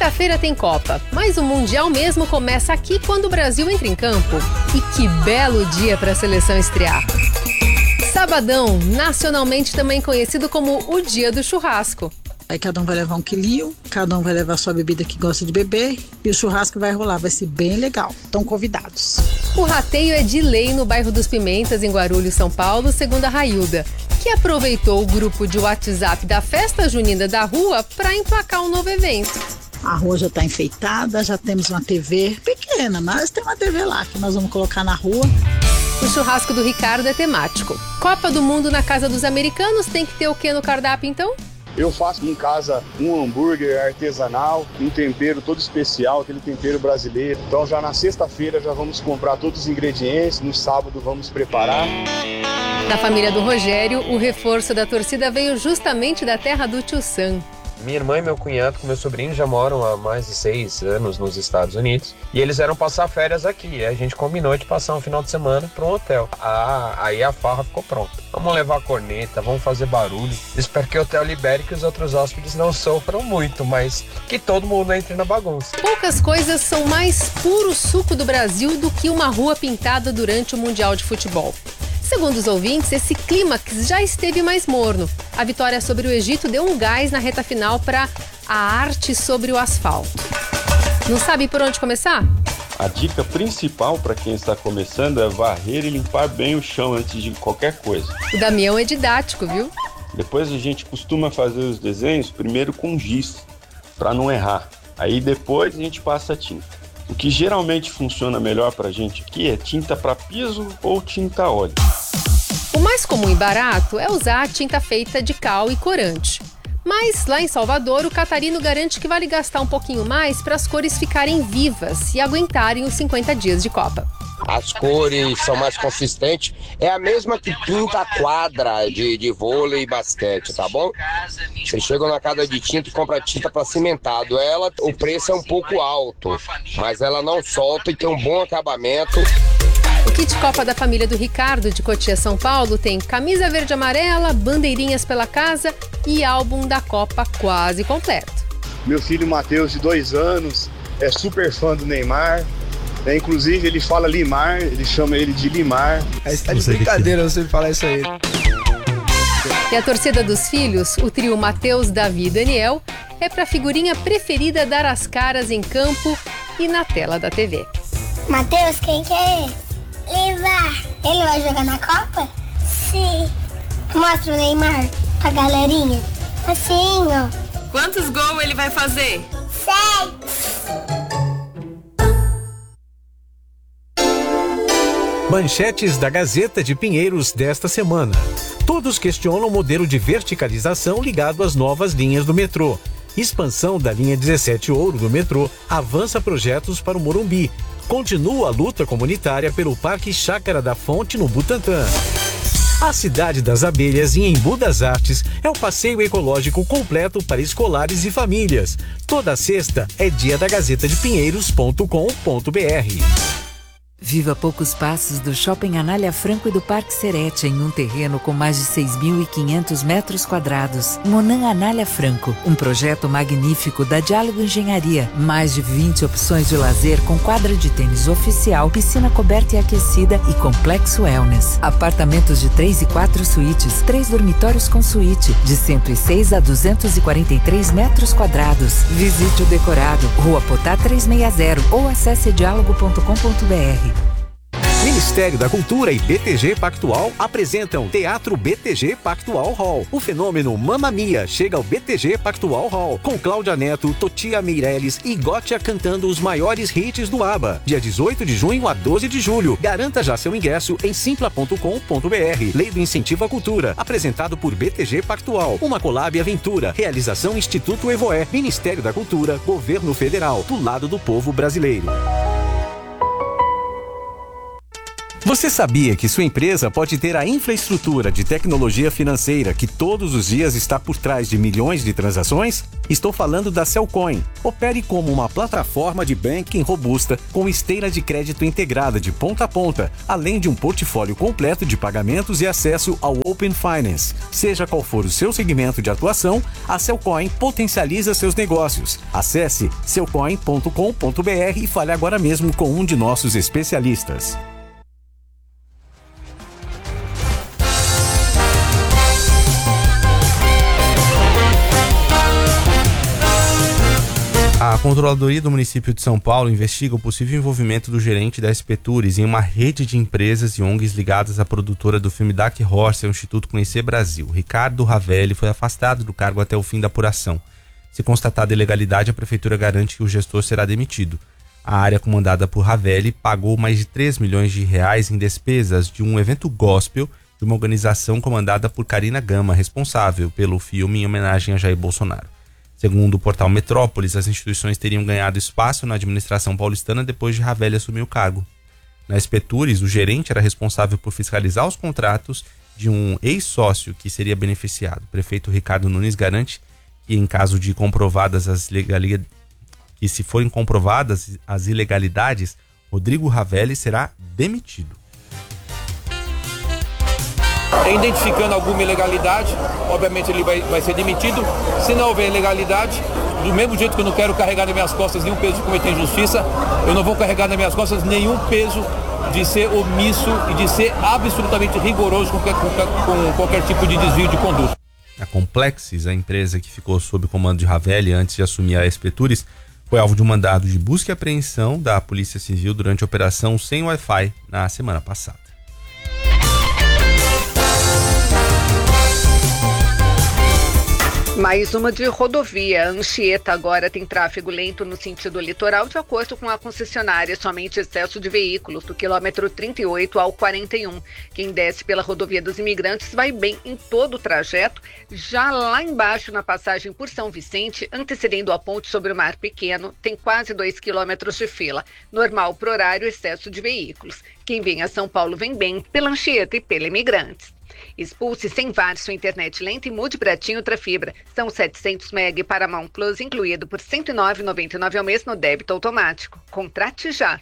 Quinta-feira tem Copa, mas o Mundial mesmo começa aqui quando o Brasil entra em campo. E que belo dia para a seleção estrear. Sabadão, nacionalmente também conhecido como o dia do churrasco. Aí cada um vai levar 1 quilinho, cada um vai levar sua bebida que gosta de beber e o churrasco vai rolar, vai ser bem legal. Estão convidados. O rateio é de lei no bairro dos Pimentas, em Guarulhos, São Paulo, segundo a Railda, que aproveitou o grupo de WhatsApp da Festa Junina da Rua para emplacar um novo evento. A rua já está enfeitada, já temos uma TV pequena, mas tem uma TV lá que nós vamos colocar na rua. O churrasco do Ricardo é temático. Copa do Mundo na casa dos americanos, tem que ter o que no cardápio então? Eu faço em casa um hambúrguer artesanal, um tempero todo especial, aquele tempero brasileiro. Então já na sexta-feira já vamos comprar todos os ingredientes, no sábado vamos preparar. Da família do Rogério, o reforço da torcida veio justamente da terra do Tio Sam. Minha irmã e meu cunhado com meu sobrinho já moram há mais de 6 anos nos Estados Unidos e eles eram passar férias aqui. E a gente combinou de passar um final de semana para um hotel. Aí a farra ficou pronta. Vamos levar corneta, vamos fazer barulho. Espero que o hotel libere, que os outros hóspedes não sofram muito, mas que todo mundo entre na bagunça. Poucas coisas são mais puro suco do Brasil do que uma rua pintada durante o Mundial de Futebol. Segundo os ouvintes, esse clímax já esteve mais morno. A vitória sobre o Egito deu um gás na reta final para a arte sobre o asfalto. Não sabe por onde começar? A dica principal para quem está começando é varrer e limpar bem o chão antes de qualquer coisa. O Damião é didático, viu? Depois a gente costuma fazer os desenhos primeiro com giz, para não errar. Aí depois a gente passa a tinta. O que geralmente funciona melhor para a gente aqui é tinta para piso ou tinta a óleo. O mais comum e barato é usar a tinta feita de cal e corante. Mas lá em Salvador, o Catarino garante que vale gastar um pouquinho mais para as cores ficarem vivas e aguentarem os 50 dias de Copa. As cores são mais consistentes, é a mesma que pinta a quadra de vôlei e basquete, tá bom? Você chega na casa de tinta e compra tinta para cimentado. O preço é um pouco alto, mas ela não solta e tem um bom acabamento. O kit Copa da família do Ricardo, de Cotia, São Paulo, tem camisa verde e amarela, bandeirinhas pela casa e álbum da Copa quase completo. Meu filho Matheus, de 2 anos, é super fã do Neymar. Inclusive ele fala Limar, ele chama ele de Limar. Aí você tá de brincadeira você falar isso aí. E a torcida dos filhos, o trio Matheus, Davi e Daniel, é pra figurinha preferida dar as caras em campo e na tela da TV. Matheus, quem que é ele? Levar. Ele vai jogar na Copa? Sim. Mostra o Neymar pra galerinha. Assim, ó. Quantos gols ele vai fazer? 6. Manchetes da Gazeta de Pinheiros desta semana. Todos questionam o modelo de verticalização ligado às novas linhas do metrô. Expansão da linha 17 Ouro do metrô avança projetos para o Morumbi. Continua a luta comunitária pelo Parque Chácara da Fonte, no Butantã. A Cidade das Abelhas, em Embu das Artes, é o passeio ecológico completo para escolares e famílias. Toda sexta é dia da gazetadepinheiros.com.br. Viva poucos passos do Shopping Anália Franco e do Parque Serete, em um terreno com mais de 6.500 metros quadrados. Monan Anália Franco, um projeto magnífico da Diálogo Engenharia. Mais de 20 opções de lazer com quadra de tênis oficial, piscina coberta e aquecida e complexo wellness. Apartamentos de 3 e 4 suítes, 3 dormitórios com suíte, de 106 a 243 metros quadrados. Visite o decorado, Rua Potá 360 ou acesse diálogo.com.br. Ministério da Cultura e BTG Pactual apresentam Teatro BTG Pactual Hall. O fenômeno Mamma Mia chega ao BTG Pactual Hall, com Cláudia Neto, Totia Meirelles e Gotia cantando os maiores hits do ABBA. Dia 18 de junho a 12 de julho. Garanta já seu ingresso em simpla.com.br. Lei do Incentivo à Cultura, apresentado por BTG Pactual. Uma collab aventura. Realização Instituto Evoé, Ministério da Cultura, Governo Federal, do lado do povo brasileiro. Você sabia que sua empresa pode ter a infraestrutura de tecnologia financeira que todos os dias está por trás de milhões de transações? Estou falando da Cellcoin. Opere como uma plataforma de banking robusta com esteira de crédito integrada de ponta a ponta, além de um portfólio completo de pagamentos e acesso ao Open Finance. Seja qual for o seu segmento de atuação, a Cellcoin potencializa seus negócios. Acesse cellcoin.com.br e fale agora mesmo com um de nossos especialistas. A Controladoria do Município de São Paulo investiga o possível envolvimento do gerente da SP Tours em uma rede de empresas e ONGs ligadas à produtora do filme Dark Horse e ao Instituto Conhecer Brasil. Ricardo Ravelli foi afastado do cargo até o fim da apuração. Se constatada ilegalidade, a Prefeitura garante que o gestor será demitido. A área comandada por Ravelli pagou mais de 3 milhões de reais em despesas de um evento gospel de uma organização comandada por Karina Gama, responsável pelo filme em homenagem a Jair Bolsonaro. Segundo o portal Metrópolis, as instituições teriam ganhado espaço na administração paulistana depois de Ravelli assumir o cargo. Na SP Tours, o gerente era responsável por fiscalizar os contratos de um ex-sócio que seria beneficiado. O prefeito Ricardo Nunes garante que, em caso de comprovadas se forem comprovadas as ilegalidades, Rodrigo Ravelli será demitido. Identificando alguma ilegalidade, obviamente ele vai ser demitido. Se não houver ilegalidade, do mesmo jeito que eu não quero carregar nas minhas costas nenhum peso de cometer injustiça, eu não vou carregar nas minhas costas nenhum peso de ser omisso e de ser absolutamente rigoroso com qualquer tipo de desvio de conduta. A Complexes, a empresa que ficou sob o comando de Ravelli antes de assumir a SP Tours, foi alvo de um mandado de busca e apreensão da Polícia Civil durante a operação Sem Wi-Fi na semana passada. Mais uma de rodovia. Anchieta agora tem tráfego lento no sentido litoral, de acordo com a concessionária, somente excesso de veículos do quilômetro 38 ao 41. Quem desce pela rodovia dos Imigrantes vai bem em todo o trajeto. Já lá embaixo, na passagem por São Vicente, antecedendo a ponte sobre o Mar Pequeno, tem quase 2 quilômetros de fila. Normal por horário, excesso de veículos. Quem vem a São Paulo vem bem pela Anchieta e pela Imigrantes. Expulse sem VAR sua internet lenta e mude para TIM Ultrafibra. São 700 MB e Paramount Plus incluído por R$ 109,99 ao mês no débito automático. Contrate já.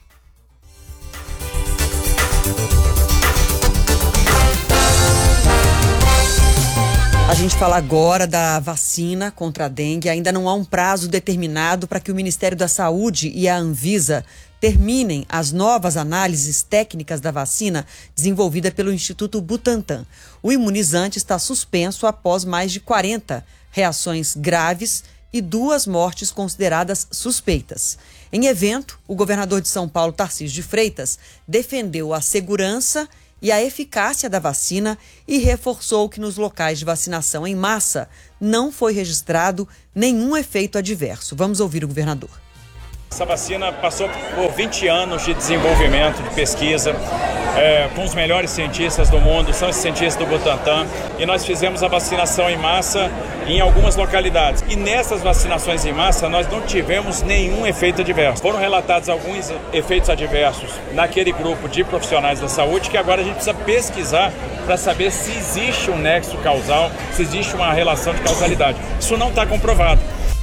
A gente fala agora da vacina contra a dengue. Ainda não há um prazo determinado para que o Ministério da Saúde e a Anvisa terminem as novas análises técnicas da vacina desenvolvida pelo Instituto Butantan. O imunizante está suspenso após mais de 40 reações graves e 2 mortes consideradas suspeitas. Em evento, o governador de São Paulo, Tarcísio de Freitas, defendeu a segurança e a eficácia da vacina e reforçou que nos locais de vacinação em massa não foi registrado nenhum efeito adverso. Vamos ouvir o governador. Essa vacina passou por 20 anos de desenvolvimento, de pesquisa, com os melhores cientistas do mundo, são esses cientistas do Butantan, e nós fizemos a vacinação em massa em algumas localidades. E nessas vacinações em massa nós não tivemos nenhum efeito adverso. Foram relatados alguns efeitos adversos naquele grupo de profissionais da saúde, que agora a gente precisa pesquisar para saber se existe um nexo causal, se existe uma relação de causalidade. Isso não está comprovado.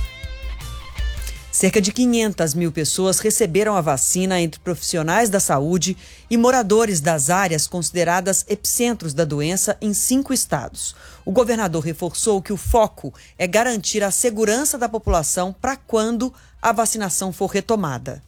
Cerca de 500 mil pessoas receberam a vacina entre profissionais da saúde e moradores das áreas consideradas epicentros da doença em 5 estados. O governador reforçou que o foco é garantir a segurança da população para quando a vacinação for retomada.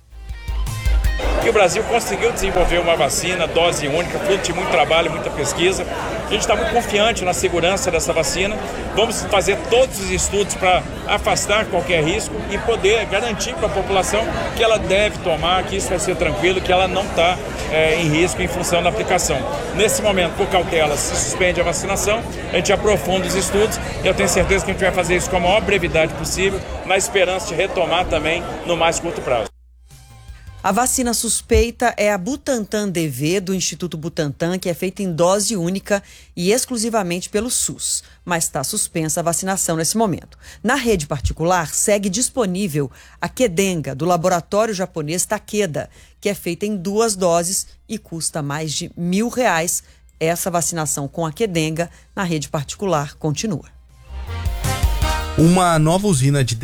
E o Brasil conseguiu desenvolver uma vacina, dose única, fruto de muito trabalho, muita pesquisa. A gente está muito confiante na segurança dessa vacina. Vamos fazer todos os estudos para afastar qualquer risco e poder garantir para a população que ela deve tomar, que isso vai ser tranquilo, que ela não está em risco em função da aplicação. Nesse momento, por cautela, se suspende a vacinação, a gente aprofunda os estudos e eu tenho certeza que a gente vai fazer isso com a maior brevidade possível, na esperança de retomar também no mais curto prazo. A vacina suspeita é a Butantan DV do Instituto Butantan, que é feita em dose única e exclusivamente pelo SUS, mas está suspensa a vacinação nesse momento. Na rede particular, segue disponível a Kedenga, do laboratório japonês Takeda, que é feita em 2 doses e custa mais de R$1.000. Essa vacinação com a Kedenga na rede particular continua. Uma nova usina de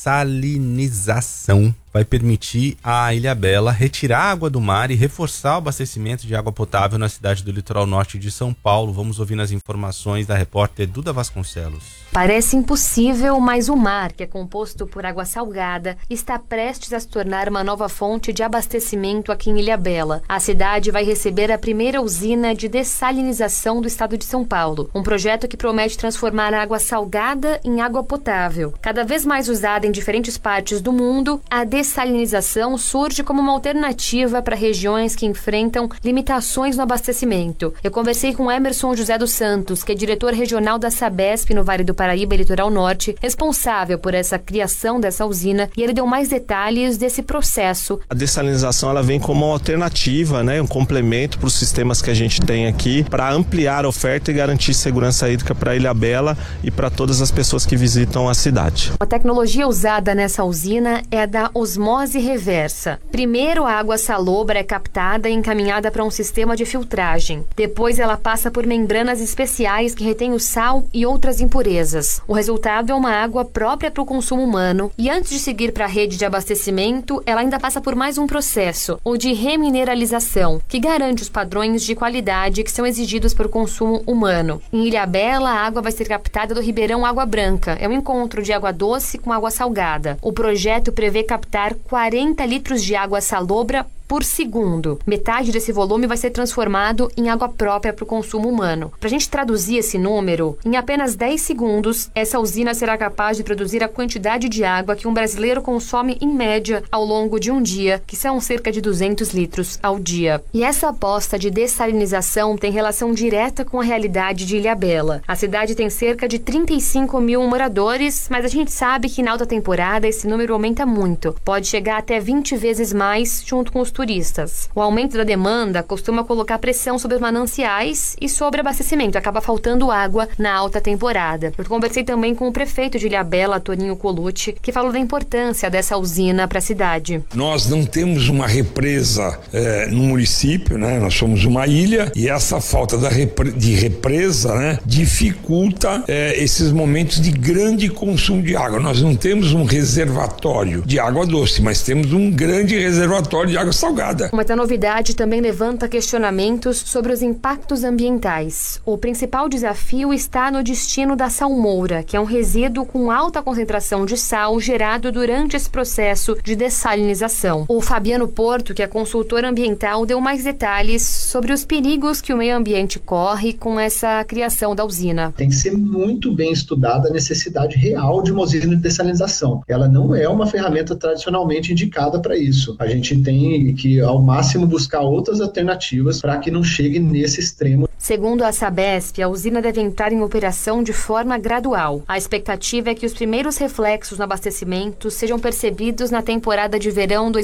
dessalinização vai permitir à Ilhabela retirar água do mar e reforçar o abastecimento de água potável na cidade do litoral norte de São Paulo. Vamos ouvir as informações da repórter Duda Vasconcelos. Parece impossível, mas o mar, que é composto por água salgada, está prestes a se tornar uma nova fonte de abastecimento aqui em Ilhabela. A cidade vai receber a primeira usina de dessalinização do estado de São Paulo, um projeto que promete transformar a água salgada em água potável. Cada vez mais usada em diferentes partes do mundo, a dessalinização surge como uma alternativa para regiões que enfrentam limitações no abastecimento. Eu conversei com Emerson José dos Santos, que é diretor regional da Sabesp no Vale do Paraíba, Litoral Norte, responsável por essa criação dessa usina, e ele deu mais detalhes desse processo. A dessalinização ela vem como uma alternativa, um complemento para os sistemas que a gente tem aqui, para ampliar a oferta e garantir segurança hídrica para Ilhabela e para todas as pessoas que visitam a cidade. A tecnologia usada nessa usina é a da osmose reversa. Primeiro, a água salobra é captada e encaminhada para um sistema de filtragem. Depois, ela passa por membranas especiais que retêm o sal e outras impurezas. O resultado é uma água própria para o consumo humano e antes de seguir para a rede de abastecimento, ela ainda passa por mais um processo, o de remineralização, que garante os padrões de qualidade que são exigidos para o consumo humano. Em Ilhabela, a água vai ser captada do Ribeirão Água Branca. É um encontro de água doce com água salgada. O projeto prevê captar 40 litros de água salobra por segundo. Metade desse volume vai ser transformado em água própria para o consumo humano. Para a gente traduzir esse número, em apenas 10 segundos, essa usina será capaz de produzir a quantidade de água que um brasileiro consome em média ao longo de um dia, que são cerca de 200 litros ao dia. E essa aposta de dessalinização tem relação direta com a realidade de Ilhabela. A cidade tem cerca de 35 mil moradores, mas a gente sabe que na alta temporada esse número aumenta muito. Pode chegar até 20 vezes mais junto com os turistas. O aumento da demanda costuma colocar pressão sobre os mananciais e sobre abastecimento. Acaba faltando água na alta temporada. Eu conversei também com o prefeito de Ilhabela, Toninho Colucci, que falou da importância dessa usina para a cidade. Nós não temos uma represa no município, nós somos uma ilha e essa falta de represa dificulta esses momentos de grande consumo de água. Nós não temos um reservatório de água doce, mas temos um grande reservatório de água salgada. Mas a novidade também levanta questionamentos sobre os impactos ambientais. O principal desafio está no destino da salmoura, que é um resíduo com alta concentração de sal gerado durante esse processo de dessalinização. O Fabiano Porto, que é consultor ambiental, deu mais detalhes sobre os perigos que o meio ambiente corre com essa criação da usina. Tem que ser muito bem estudada a necessidade real de uma usina de dessalinização. Ela não é uma ferramenta tradicionalmente indicada para isso. A gente tem que, ao máximo, buscar outras alternativas para que não chegue nesse extremo. Segundo a Sabesp, a usina deve entrar em operação de forma gradual. A expectativa é que os primeiros reflexos no abastecimento sejam percebidos na temporada de verão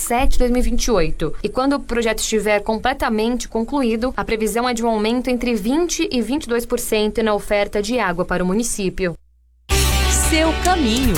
2027-2028. E quando o projeto estiver completamente concluído, a previsão é de um aumento entre 20% e 22% na oferta de água para o município. Seu caminho.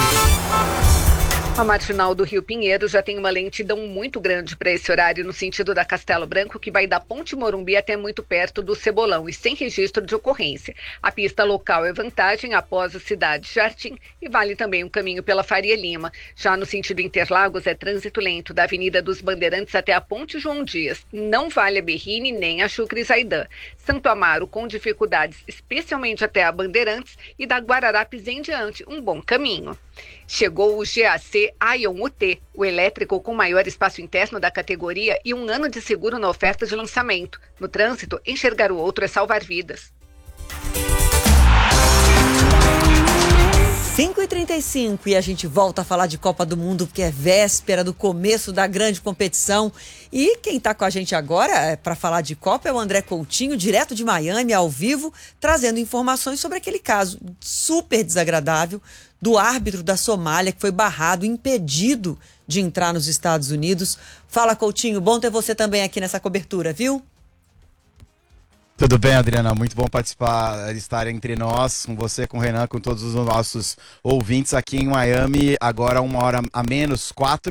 A marginal do Rio Pinheiro já tem uma lentidão muito grande para esse horário no sentido da Castelo Branco, que vai da Ponte Morumbi até muito perto do Cebolão e sem registro de ocorrência. A pista local é vantagem após a Cidade Jardim e vale também um caminho pela Faria Lima. Já no sentido Interlagos é trânsito lento da Avenida dos Bandeirantes até a Ponte João Dias. Não vale a Berrine nem a Chucre Zaidan. Santo Amaro com dificuldades, especialmente até a Bandeirantes, e da Guararapes em diante um bom caminho. Chegou o GAC Ion UT, o elétrico com maior espaço interno da categoria e 1 ano de seguro na oferta de lançamento. No trânsito, enxergar o outro é salvar vidas. 5h35 e a gente volta a falar de Copa do Mundo, porque é véspera do começo da grande competição. E quem está com a gente agora para falar de Copa é o André Coutinho, direto de Miami, ao vivo, trazendo informações sobre aquele caso super desagradável do árbitro da Somália, que foi barrado, impedido de entrar nos Estados Unidos. Fala, Coutinho, bom ter você também aqui nessa cobertura, viu? Tudo bem, Adriana? Muito bom participar, estar entre nós, com você, com o Renan, com todos os nossos ouvintes aqui em Miami, agora 1 hora a menos,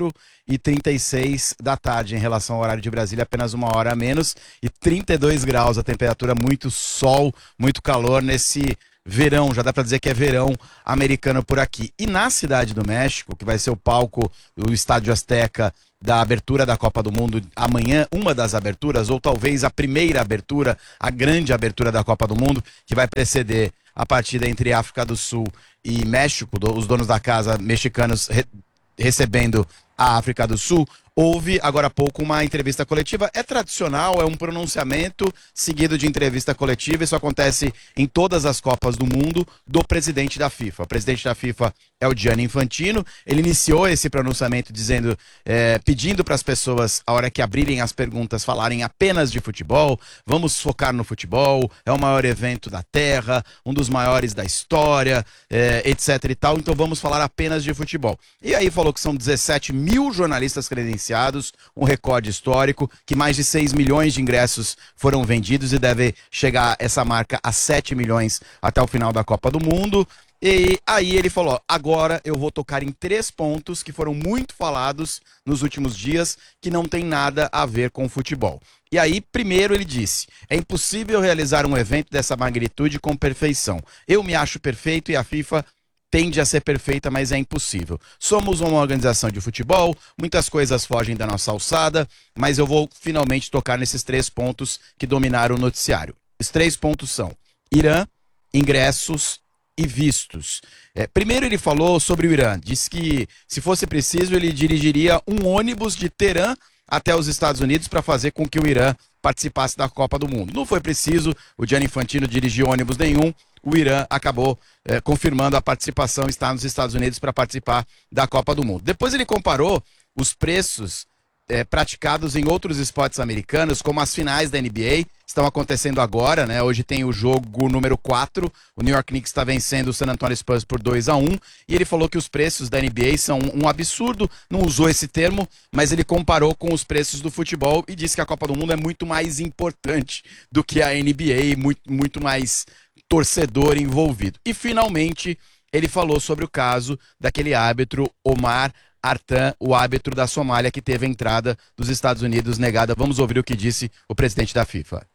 4h36 da tarde em relação ao horário de Brasília, apenas 1 hora a menos e 32 graus, a temperatura, muito sol, muito calor nesse verão, já dá para dizer que é verão americano por aqui. E na Cidade do México, que vai ser o palco do Estádio Azteca da abertura da Copa do Mundo amanhã, uma das aberturas, ou talvez a primeira abertura, a grande abertura da Copa do Mundo, que vai preceder a partida entre África do Sul e México, os donos da casa mexicanos recebendo a África do Sul. Houve, agora há pouco, uma entrevista coletiva. É tradicional, é um pronunciamento seguido de entrevista coletiva. Isso acontece em todas as Copas do Mundo do presidente da FIFA. O presidente da FIFA é o Gianni Infantino. Ele iniciou esse pronunciamento dizendo, pedindo para as pessoas, a hora que abrirem as perguntas, falarem apenas de futebol. Vamos focar no futebol. É o maior evento da Terra, um dos maiores da história, etc e tal. Então vamos falar apenas de futebol. E aí falou que são 17 mil jornalistas credenciados, um recorde histórico, que mais de 6 milhões de ingressos foram vendidos e deve chegar essa marca a 7 milhões até o final da Copa do Mundo. E aí ele falou, agora eu vou tocar em 3 pontos que foram muito falados nos últimos dias, que não tem nada a ver com futebol. E aí, primeiro ele disse, é impossível realizar um evento dessa magnitude com perfeição. Eu me acho perfeito e a FIFA tende a ser perfeita, mas é impossível. Somos uma organização de futebol, muitas coisas fogem da nossa alçada, mas eu vou finalmente tocar nesses 3 pontos que dominaram o noticiário. Os 3 pontos são Irã, ingressos e vistos. Primeiro ele falou sobre o Irã, disse que se fosse preciso ele dirigiria um ônibus de Teherã até os Estados Unidos para fazer com que o Irã participasse da Copa do Mundo. Não foi preciso, o Gianni Infantino dirigiu ônibus nenhum, o Irã acabou confirmando a participação, está nos Estados Unidos para participar da Copa do Mundo. Depois ele comparou os preços praticados em outros esportes americanos, como as finais da NBA, estão acontecendo agora, né? Hoje tem o jogo número 4, o New York Knicks está vencendo o San Antonio Spurs por 2-1, e ele falou que os preços da NBA são um absurdo, não usou esse termo, mas ele comparou com os preços do futebol e disse que a Copa do Mundo é muito mais importante do que a NBA, muito mais torcedor envolvido. E finalmente ele falou sobre o caso daquele árbitro Omar Artan, o árbitro da Somália, que teve a entrada dos Estados Unidos negada. Vamos ouvir o que disse o presidente da FIFA.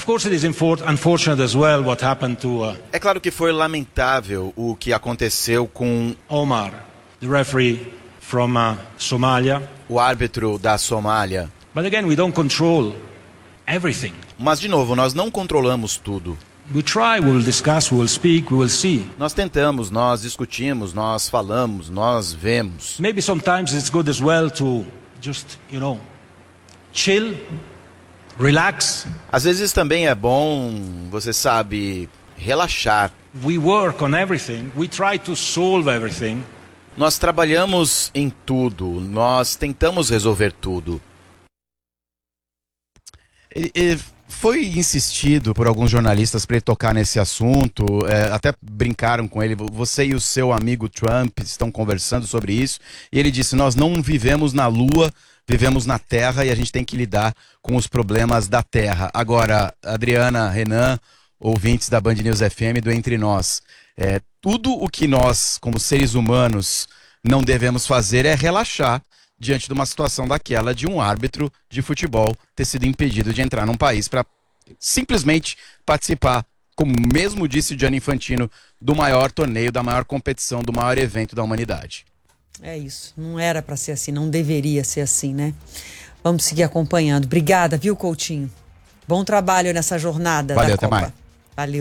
É claro que foi lamentável o que aconteceu com Omar, the referee from Somalia. O árbitro da Somália. But again, we don't control everything. Mas de novo, nós não controlamos tudo. We try, we will discuss, we will speak, we will see. Nós tentamos, nós discutimos, nós falamos, nós vemos. Maybe sometimes it's good as well to just, chill, relax. Às vezes também é bom, você sabe, relaxar. We work on everything, we try to solve everything. Nós trabalhamos em tudo, nós tentamos resolver tudo. Foi insistido por alguns jornalistas para ele tocar nesse assunto, até brincaram com ele, você e o seu amigo Trump estão conversando sobre isso, e ele disse, nós não vivemos na Lua, vivemos na Terra e a gente tem que lidar com os problemas da Terra. Agora, Adriana, Renan, ouvintes da Band News FM do Entre Nós, tudo o que nós, como seres humanos, não devemos fazer é relaxar diante de uma situação daquela de um árbitro de futebol ter sido impedido de entrar num país para simplesmente participar, como mesmo disse o Gianni Infantino, do maior torneio, da maior competição, do maior evento da humanidade. É isso, não era para ser assim, não deveria ser assim, né? Vamos seguir acompanhando. Obrigada, viu, Coutinho? Bom trabalho nessa jornada da Copa. Até mais. Valeu.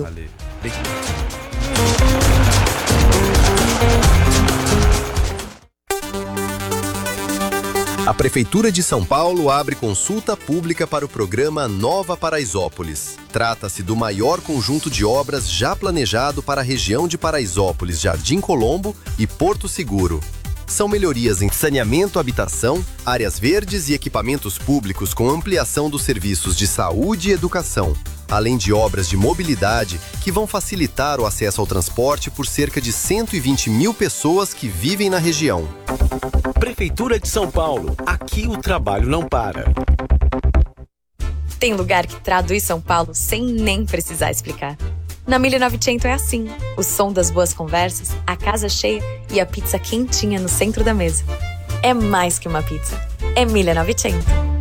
A Prefeitura de São Paulo abre consulta pública para o programa Nova Paraisópolis. Trata-se do maior conjunto de obras já planejado para a região de Paraisópolis, Jardim Colombo e Porto Seguro. São melhorias em saneamento, habitação, áreas verdes e equipamentos públicos com ampliação dos serviços de saúde e educação, além de obras de mobilidade que vão facilitar o acesso ao transporte por cerca de 120 mil pessoas que vivem na região. Prefeitura de São Paulo. Aqui o trabalho não para. Tem lugar que traduz São Paulo sem nem precisar explicar. Na 1900 é assim. O som das boas conversas, a casa cheia e a pizza quentinha no centro da mesa. É mais que uma pizza. É 1900.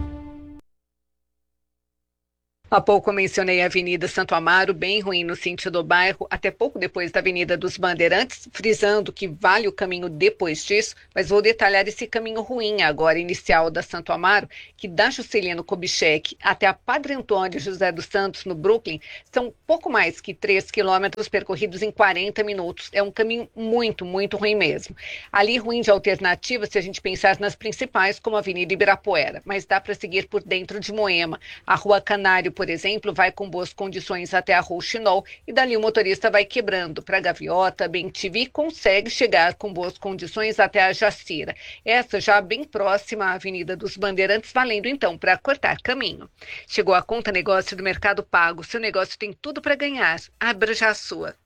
Há pouco eu mencionei a Avenida Santo Amaro, bem ruim no sentido do bairro, até pouco depois da Avenida dos Bandeirantes, frisando que vale o caminho depois disso, mas vou detalhar esse caminho ruim agora, inicial da Santo Amaro, que da Juscelino Kubitschek até a Padre Antônio José dos Santos, no Brooklyn, são pouco mais que 3 quilômetros percorridos em 40 minutos. É um caminho muito, muito ruim mesmo. Ali ruim de alternativa se a gente pensar nas principais, como a Avenida Ibirapuera, mas dá para seguir por dentro de Moema. A Rua Canário, por exemplo, vai com boas condições até a Rouxinol e dali o motorista vai quebrando para Gaviota, Bem-TV e consegue chegar com boas condições até a Jacira. Essa já bem próxima à Avenida dos Bandeirantes, valendo então para cortar caminho. Chegou a Conta Negócio do Mercado Pago. Seu negócio tem tudo para ganhar. Abra já a sua.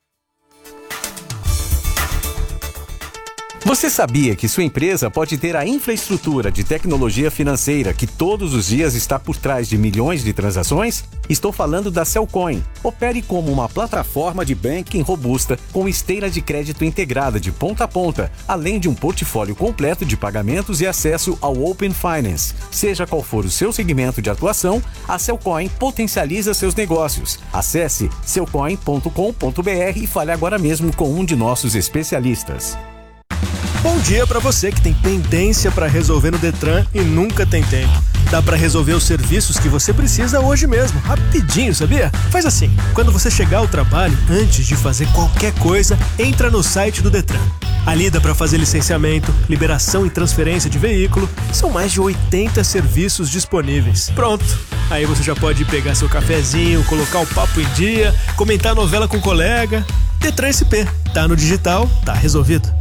Você sabia que sua empresa pode ter a infraestrutura de tecnologia financeira que todos os dias está por trás de milhões de transações? Estou falando da Cellcoin. Opere como uma plataforma de banking robusta com esteira de crédito integrada de ponta a ponta, além de um portfólio completo de pagamentos e acesso ao Open Finance. Seja qual for o seu segmento de atuação, a Cellcoin potencializa seus negócios. Acesse cellcoin.com.br e fale agora mesmo com um de nossos especialistas. Bom dia para você que tem pendência para resolver no Detran e nunca tem tempo. Dá para resolver os serviços que você precisa hoje mesmo, rapidinho, sabia? Faz assim, quando você chegar ao trabalho, antes de fazer qualquer coisa, entra no site do Detran. Ali dá para fazer licenciamento, liberação e transferência de veículo. São mais de 80 serviços disponíveis. Pronto! Aí você já pode pegar seu cafezinho, colocar o papo em dia, comentar a novela com o colega. Detran SP. Tá no digital, tá resolvido.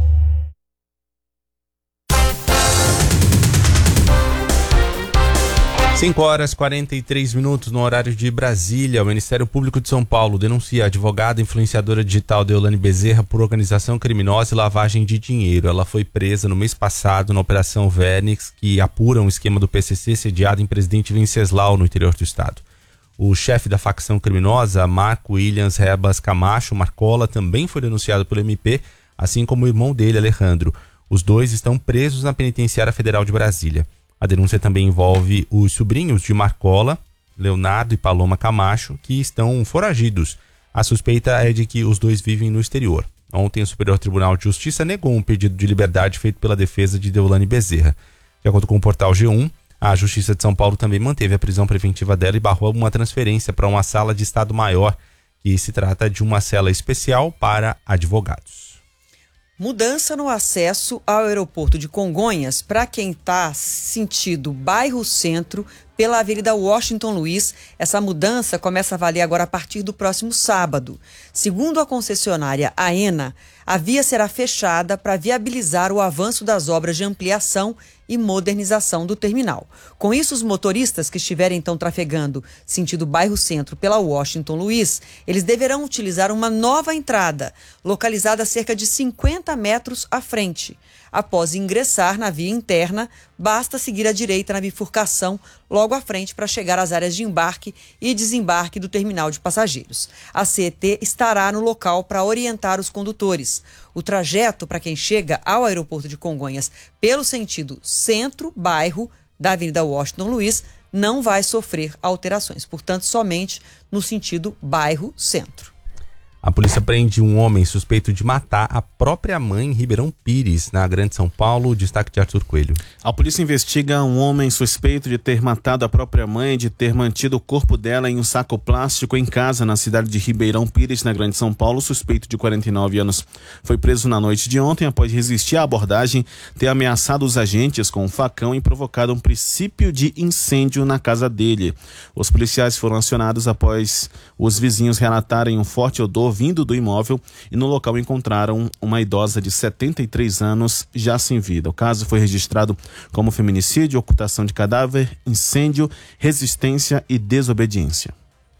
5h43 no horário de Brasília. O Ministério Público de São Paulo denuncia a advogada influenciadora digital Deolane Bezerra por organização criminosa e lavagem de dinheiro. Ela foi presa no mês passado na Operação Vernix, que apura um esquema do PCC sediado em Presidente Venceslau, no interior do estado. O chefe da facção criminosa, Marco Williams Rebas Camacho Marcola, também foi denunciado pelo MP, assim como o irmão dele, Alejandro. Os dois estão presos na Penitenciária Federal de Brasília. A denúncia também envolve os sobrinhos de Marcola, Leonardo e Paloma Camacho, que estão foragidos. A suspeita é de que os dois vivem no exterior. Ontem, o Superior Tribunal de Justiça negou um pedido de liberdade feito pela defesa de Deolane Bezerra. De acordo com o portal G1, a Justiça de São Paulo também manteve a prisão preventiva dela e barrou uma transferência para uma sala de Estado Maior, que se trata de uma cela especial para advogados. Mudança no acesso ao aeroporto de Congonhas para quem está sentido bairro Centro pela Avenida Washington Luiz. Essa mudança começa a valer agora a partir do próximo sábado. Segundo a concessionária AENA, a via será fechada para viabilizar o avanço das obras de ampliação e modernização do terminal. Com isso, os motoristas que estiverem então trafegando sentido bairro Centro pela Washington Luiz, eles deverão utilizar uma nova entrada, localizada a cerca de 50 metros à frente. Após ingressar na via interna, basta seguir à direita na bifurcação logo à frente para chegar às áreas de embarque e desembarque do terminal de passageiros. A CET estará no local para orientar os condutores. O trajeto para quem chega ao aeroporto de Congonhas pelo sentido centro-bairro da Avenida Washington Luiz não vai sofrer alterações, portanto, somente no sentido bairro-centro. A polícia prende um homem suspeito de matar a própria mãe em Ribeirão Pires, na Grande São Paulo. Destaque de Arthur Coelho. A polícia investiga um homem suspeito de ter matado a própria mãe e de ter mantido o corpo dela em um saco plástico em casa na cidade de Ribeirão Pires, na Grande São Paulo. O suspeito de 49 anos foi preso na noite de ontem após resistir à abordagem, ter ameaçado os agentes com um facão e provocado um princípio de incêndio na casa dele. Os policiais foram acionados após os vizinhos relatarem um forte odor vindo do imóvel e no local encontraram uma idosa de 73 anos já sem vida. O caso foi registrado como feminicídio, ocultação de cadáver, incêndio, resistência e desobediência.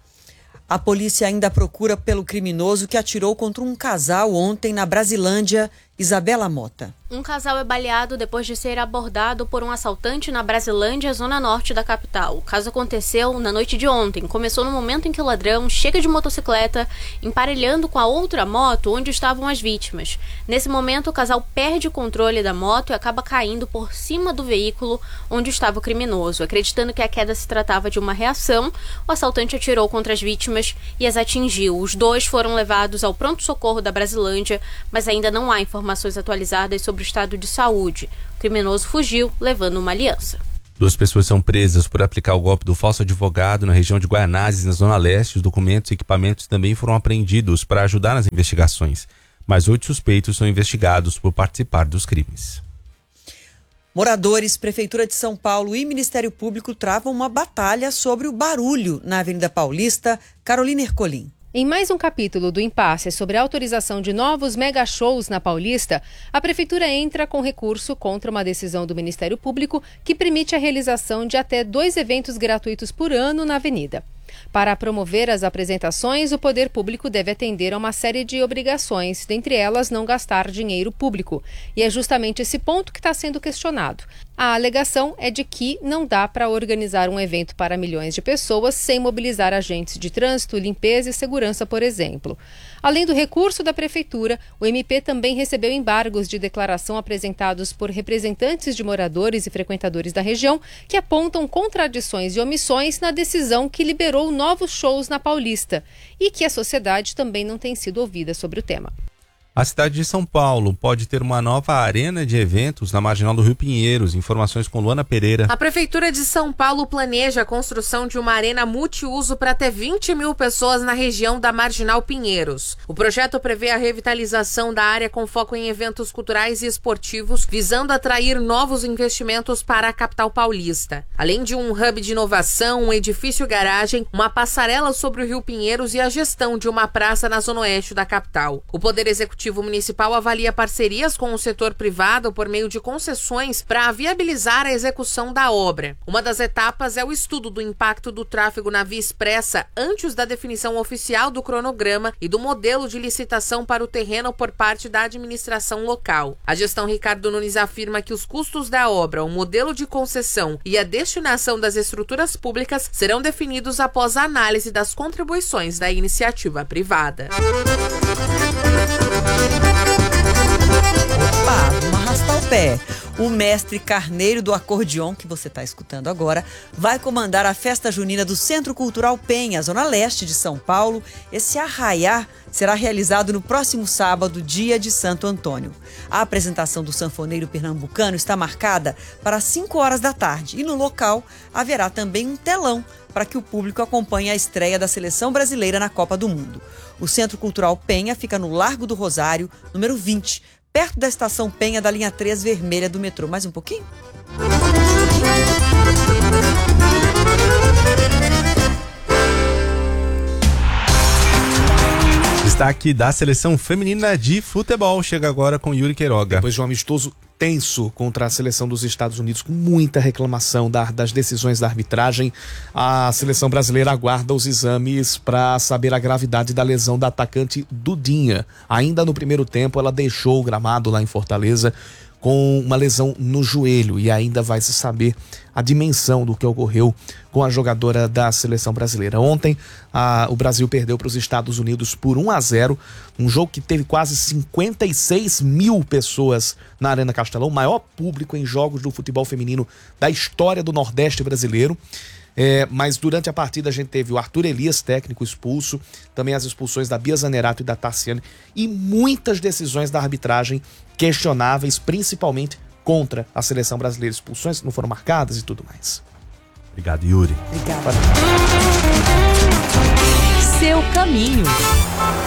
A polícia ainda procura pelo criminoso que atirou contra um casal ontem na Brasilândia. Isabela Mota. Um casal é baleado depois de ser abordado por um assaltante na Brasilândia, zona norte da capital. O caso aconteceu na noite de ontem. Começou no momento em que o ladrão chega de motocicleta, emparelhando com a outra moto onde estavam as vítimas. Nesse momento, o casal perde o controle da moto e acaba caindo por cima do veículo onde estava o criminoso. Acreditando que a queda se tratava de uma reação, o assaltante atirou contra as vítimas e as atingiu. Os dois foram levados ao pronto-socorro da Brasilândia, mas ainda não há informações atualizadas sobre o estado de saúde. O criminoso fugiu, levando uma aliança. 2 pessoas são presas por aplicar o golpe do falso advogado na região de Guaianazes, na Zona Leste. Os documentos e equipamentos também foram apreendidos para ajudar nas investigações. Mais 8 suspeitos são investigados por participar dos crimes. Moradores, Prefeitura de São Paulo e Ministério Público travam uma batalha sobre o barulho na Avenida Paulista. Carolina Ercolim. Em mais um capítulo do impasse sobre a autorização de novos mega-shows na Paulista, a Prefeitura entra com recurso contra uma decisão do Ministério Público que permite a realização de até 2 eventos gratuitos por ano na avenida. Para promover as apresentações, o poder público deve atender a uma série de obrigações, dentre elas não gastar dinheiro público. E é justamente esse ponto que está sendo questionado. A alegação é de que não dá para organizar um evento para milhões de pessoas sem mobilizar agentes de trânsito, limpeza e segurança, por exemplo. Além do recurso da Prefeitura, o MP também recebeu embargos de declaração apresentados por representantes de moradores e frequentadores da região que apontam contradições e omissões na decisão que liberou novos shows na Paulista e que a sociedade também não tem sido ouvida sobre o tema. A cidade de São Paulo pode ter uma nova arena de eventos na marginal do Rio Pinheiros. Informações com Luana Pereira. A Prefeitura de São Paulo planeja a construção de uma arena multiuso para até 20 mil pessoas na região da Marginal Pinheiros. O projeto prevê a revitalização da área com foco em eventos culturais e esportivos, visando atrair novos investimentos para a capital paulista. Além de um hub de inovação, um edifício-garagem, uma passarela sobre o Rio Pinheiros e a gestão de uma praça na zona oeste da capital. O Poder Executivo Municipal avalia parcerias com o setor privado por meio de concessões para viabilizar a execução da obra. Uma das etapas é o estudo do impacto do tráfego na via expressa antes da definição oficial do cronograma e do modelo de licitação para o terreno por parte da administração local. A gestão Ricardo Nunes afirma que os custos da obra, o modelo de concessão e a destinação das estruturas públicas serão definidos após a análise das contribuições da iniciativa privada. Opa, vamos arrastar o pé. O mestre Carneiro do Acordeon, que você está escutando agora, vai comandar a festa junina do Centro Cultural Penha, zona leste de São Paulo. Esse arraiá será realizado no próximo sábado, dia de Santo Antônio. A apresentação do sanfoneiro pernambucano está marcada para as 5 horas da tarde e no local haverá também um telão para que o público acompanhe a estreia da seleção brasileira na Copa do Mundo. O Centro Cultural Penha fica no Largo do Rosário, número 20, perto da Estação Penha da linha 3 vermelha do metrô. Mais um pouquinho? Destaque da seleção feminina de futebol. Chega agora com Yuri Queiroga. Depois de um amistoso tenso contra a seleção dos Estados Unidos, com muita reclamação das decisões da arbitragem, a seleção brasileira aguarda os exames para saber a gravidade da lesão da atacante Dudinha. Ainda no primeiro tempo, ela deixou o gramado lá em Fortaleza com uma lesão no joelho e ainda vai se saber a dimensão do que ocorreu com a jogadora da seleção brasileira. Ontem, o Brasil perdeu para os Estados Unidos por 1-0, um jogo que teve quase 56 mil pessoas na Arena Castelão, o maior público em jogos do futebol feminino da história do Nordeste brasileiro. Mas durante a partida a gente teve o Arthur Elias, técnico, expulso, também as expulsões da Bia Zanerato e da Tarciane, e muitas decisões da arbitragem questionáveis, principalmente contra a seleção brasileira. Expulsões que não foram marcadas e tudo mais. Obrigado, Yuri. Obrigada. Seu caminho.